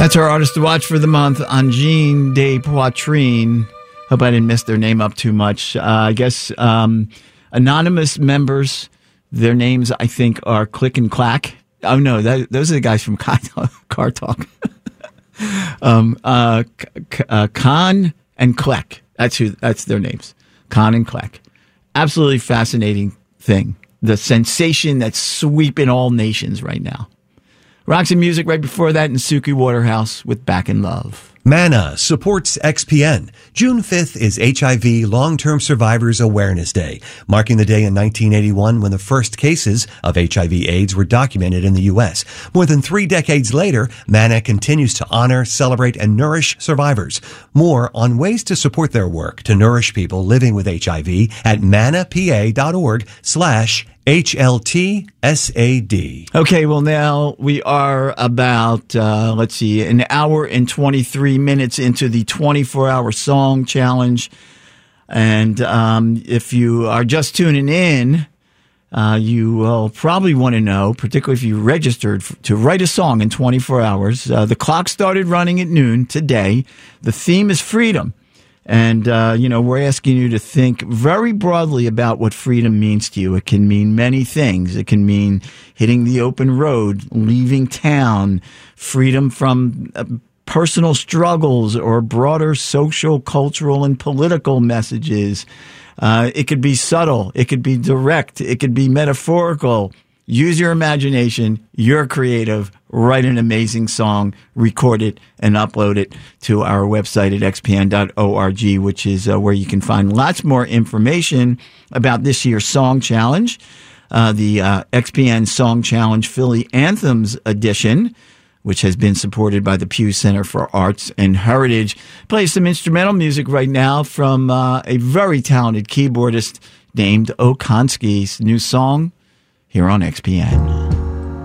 That's our artist to watch for the month, Angine de Poitrine. Hope I didn't mess their name up too much. I guess anonymous members, their names, I think, are Click and Clack. Oh, no, those are the guys from Car Talk. Khan and Kleck. That's their names. Khan and Kleck. Absolutely fascinating thing. The sensation that's sweeping all nations right now. Rocks and music right before that in Suki Waterhouse with Back in Love. MANA supports XPN. June 5th is HIV Long-Term Survivors Awareness Day, marking the day in 1981 when the first cases of HIV/AIDS were documented in the U.S. More than 3 decades later, MANA continues to honor, celebrate, and nourish survivors. More on ways to support their work to nourish people living with HIV at manapa.org/HLTSAD. Okay, well, now we are about, an hour and 23 minutes into the 24-hour song challenge. And if you are just tuning in, you will probably want to know, particularly if you registered to write a song in 24 hours. The clock started running at noon today. The theme is freedom. And, we're asking you to think very broadly about what freedom means to you. It can mean many things. It can mean hitting the open road, leaving town, freedom from personal struggles or broader social, cultural, and political messages. It could be subtle. It could be direct. It could be metaphorical. Use your imagination. You're creative. Write an amazing song, record it, and upload it to our website at xpn.org, which is where you can find lots more information about this year's Song Challenge, the XPN Song Challenge Philly Anthems Edition, which has been supported by the Pew Center for Arts and Heritage. Play some instrumental music right now from a very talented keyboardist named Okonski's new song here on XPN.